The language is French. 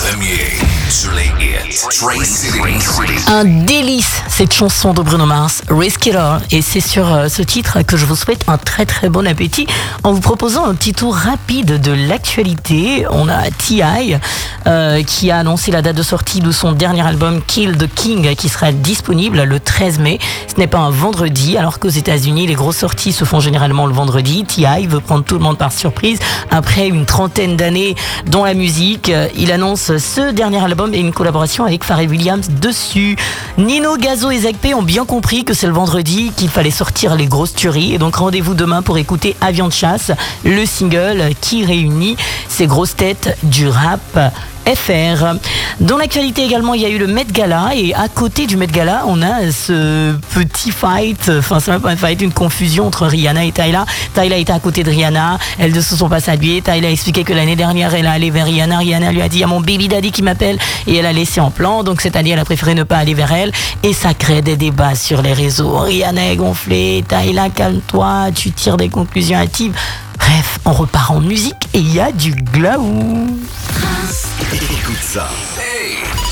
premier sur les hits. Tracy. Un délice, cette chanson de Bruno Mars, Risk It All. Et c'est sur ce titre que je vous souhaite un très très bon appétit en vous proposant un petit tour rapide de l'actualité. On a T.I. Qui a annoncé la date de sortie de son dernier album Kill the King qui sera disponible le 13 mai. Ce n'est pas un vendredi, alors qu'aux États-Unis les grosses sorties se font généralement le vendredi. T.I. veut prendre tout le monde par surprise après une trentaine d'années dans la musique. Il annonce ce dernier album et une collaboration avec Pharrell Williams dessus. Nino, Gazo et Zach P ont bien compris que c'est le vendredi qu'il fallait sortir les grosses tueries. Et donc rendez-vous demain pour écouter Avion de chasse, le single qui réunit ces grosses têtes du rap FR. Dans l'actualité également, il y a eu le Met Gala et à côté du Met Gala, on a ce petit fight, enfin c'est même pas un fight, une confusion entre Rihanna et Tyla. Tyla était à côté de Rihanna, elles ne se sont pas saluées. Tyla a expliqué que l'année dernière, elle est allée vers Rihanna. Rihanna lui a dit « Il y a mon baby daddy qui m'appelle » et elle a laissé en plan. Donc cette année, elle a préféré ne pas aller vers elle et ça crée des débats sur les réseaux. Rihanna est gonflée, Tyla calme-toi, tu tires des conclusions hâtives. Bref, on repart en musique et il y a du glaou. Écoute ça.